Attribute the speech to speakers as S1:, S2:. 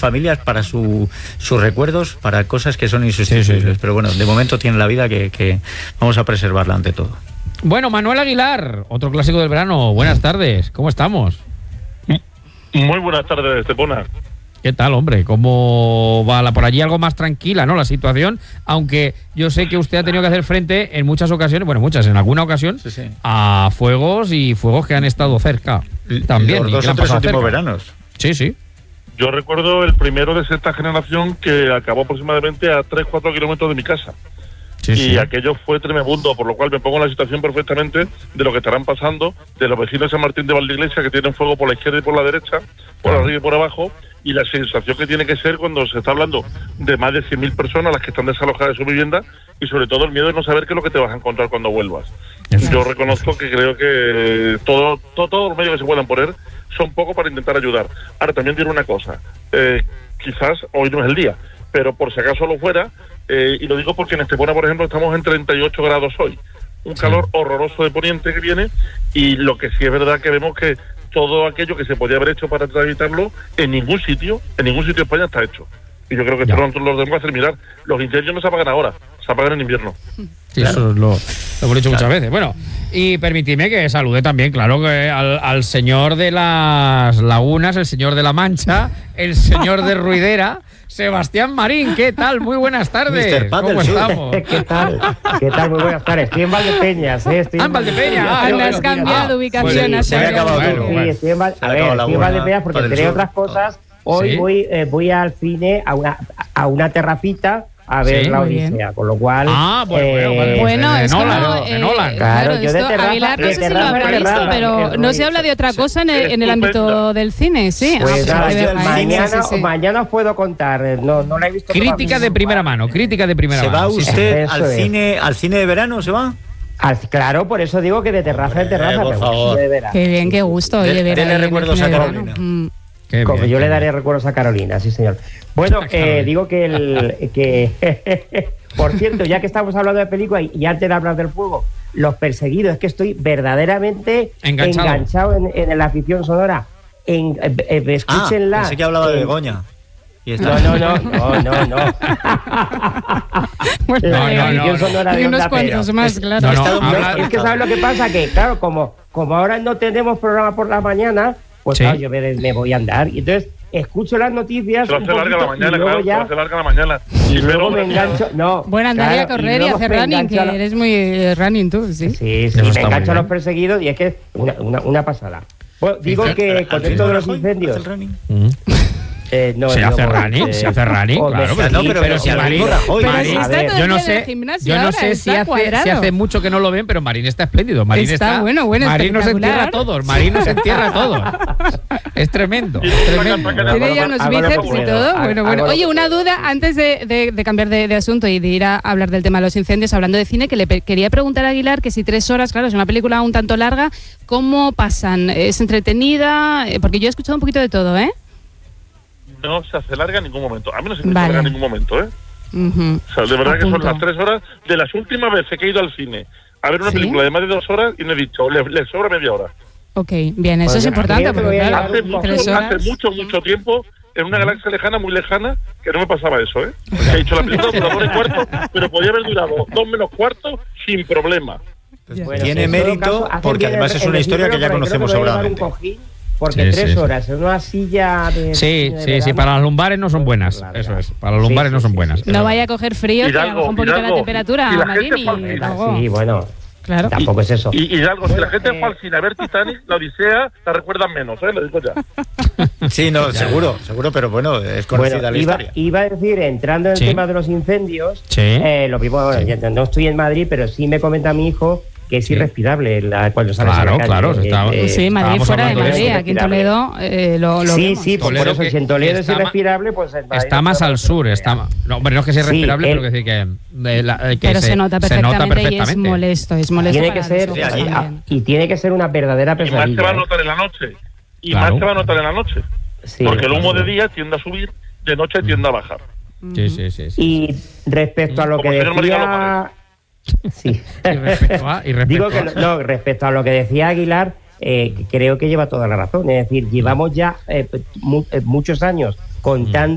S1: familias, para sus recuerdos, para cosas que son insustituibles. Pero bueno, de momento tiene la vida que vamos a preservarla ante todo.
S2: Bueno, Manuel Aguilar, otro clásico del verano. Buenas tardes, ¿cómo estamos?
S3: Muy buenas tardes, Estepona.
S2: ¿Qué tal, hombre? ¿Cómo va por allí? Algo más tranquila, ¿no? La situación, aunque yo sé que usted ha tenido que hacer frente en muchas ocasiones, en alguna ocasión, a fuegos que han estado cerca. También.
S1: Los 2 o 3 últimos veranos.
S2: Sí.
S3: Yo recuerdo el primero de sexta generación que acabó aproximadamente a 3-4 kilómetros de mi casa. Y aquello fue tremendo, por lo cual me pongo en la situación perfectamente de lo que estarán pasando, de los vecinos de San Martín de Valdeiglesia que tienen fuego por la izquierda y por la derecha, por arriba y por abajo, y la sensación que tiene que ser cuando se está hablando de más de 100.000 personas las que están desalojadas de su vivienda, y sobre todo el miedo de no saber qué es lo que te vas a encontrar cuando vuelvas. Yo reconozco que creo que todos los medios que se puedan poner son poco para intentar ayudar. Ahora, también diré una cosa, quizás hoy no es el día, pero por si acaso lo fuera, y lo digo porque en Estepona, por ejemplo, estamos en 38 grados hoy, un calor horroroso de poniente que viene, y lo que sí es verdad que vemos que todo aquello que se podía haber hecho para evitarlo, en ningún sitio de España está hecho. Y yo creo que pronto los debemos hacer mirar. Los incendios no se apagan ahora, se apagan en invierno.
S2: Sí, claro. Eso lo hemos dicho muchas veces. Bueno, y permitidme que salude también, claro, que al señor de las lagunas, el señor de la Mancha, el señor de Ruidera, Sebastián Marín. ¿Qué tal? Muy buenas tardes. ¿Cómo estamos?
S4: ¿Qué tal? Muy buenas tardes. Estoy en Valdepeñas, Estoy en
S2: Valdepeñas.
S5: Has cambiado de ubicación.
S4: Estoy en Valdepeñas porque, entre otras cosas, hoy voy al cine a una terracita a ver la Odisea, con lo cual...
S5: bueno, es
S2: de Nolan.
S4: Claro, yo de terraza...
S5: Aguilar, no sé si lo habrá visto, pero no se habla de otra cosa en el ámbito del cine, sí.
S4: Pues mañana os puedo contar, no la he visto.
S2: Crítica de primera mano.
S1: ¿Se va usted al cine de verano, se va?
S4: Claro, por eso digo que de terraza en terraza.
S1: Por favor.
S5: Qué bien, qué gusto.
S1: Dele recuerdos a Carolina.
S4: Como yo le daré recuerdos a Carolina, sí señor. Bueno, digo que por cierto, ya que estamos hablando de película y antes de hablar del fuego, Los Perseguidos, es que estoy verdaderamente enganchado en la afición sonora. Escúchenla.
S1: Pensé que hablaba de Begoña.
S4: No.
S5: La afición sonora de unos cuantos más, claro.
S4: Es que ¿sabes lo que pasa? Que claro, como ahora no tenemos programa por la mañana, pues claro, yo me voy a andar. Y entonces escucho las noticias.
S3: Se hace larga la mañana, claro. Se hace larga la mañana.
S4: Y luego me engancho.
S5: Bueno, andaría a correr y hacer running, que eres muy running tú, ¿sí?
S4: Sí, me engancho a Los Perseguidos y es que es una pasada. Bueno, digo que con esto de los incendios.
S2: Se hace running, claro. Pero si Marín, yo no sé si hace mucho que no lo ven, pero Marín está espléndido. Marín nos entierra a todos. Es tremendo.
S5: Tiene ya unos bíceps y todo. Bueno. Oye, una duda antes de cambiar de asunto y de ir a hablar del tema de los incendios, hablando de cine, que le quería preguntar a Aguilar que si 3 horas, claro, es una película un tanto larga, ¿cómo pasan? ¿Es entretenida? Porque yo he escuchado un poquito de todo, ¿eh?
S3: No se hace larga en ningún momento. A mí no se me hace larga en ningún momento, ¿eh? O sea, de verdad que son las 3 horas de las últimas veces que he ido al cine a ver una película de más de 2 horas y me he dicho, le sobra media hora.
S5: Ok, bien, eso es importante. Porque, claro,
S3: hace mucho tiempo, en una galaxia lejana, muy lejana, que no me pasaba eso, ¿eh? He dicho, la película dura 2 horas y cuarto, pero podía haber durado 2 menos cuarto sin problema.
S1: Tiene mérito, porque además es una historia que ya conocemos sobradamente.
S4: Porque 3 horas en una silla de...
S2: Sí, para las lumbares no son buenas. Eso es, para las lumbares no son buenas.
S5: No vaya a coger frío, que baja un poquito la temperatura, Marín.
S4: Sí, bueno, claro. Tampoco es eso.
S3: Y algo, si la gente fue al cine a ver Titanic, la Odisea, la recuerdan menos, lo digo ya.
S1: Sí, no, seguro, pero bueno, es conocida la historia.
S4: Iba a decir, entrando en el tema de los incendios, lo mismo, no estoy en Madrid, pero sí me comenta mi hijo que es irrespirable cuando sales a la calle.
S2: Claro.
S5: Sí, Madrid fuera de Madrid, aquí en Toledo lo vemos.
S4: Sí, por eso, si en Toledo es irrespirable, pues en Madrid
S2: está más al sur, no, hombre, no es que sea irrespirable, pero que decir que
S5: pero se nota perfectamente y es molesto
S4: tiene que ser, y tiene que ser una verdadera pesadilla.
S3: Y más se va a notar en la noche. Sí, porque el humo de día tiende a subir, de noche tiende a bajar.
S2: Sí.
S4: Y respecto a lo que decía... Sí. Respecto a lo que decía Aguilar, creo que lleva toda la razón. Es decir, llevamos ya muchos años contando